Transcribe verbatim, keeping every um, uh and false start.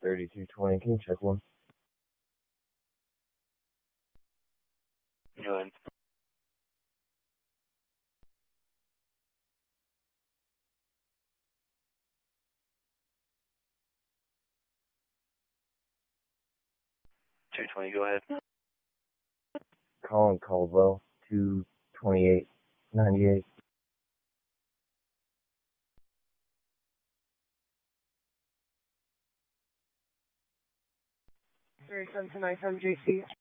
thirty-two twenty, can you check one? Go ahead. two twenty, go ahead. Colin Caldwell, two twenty-eight ninety-eight. thirty-seven to ninety-seven J C.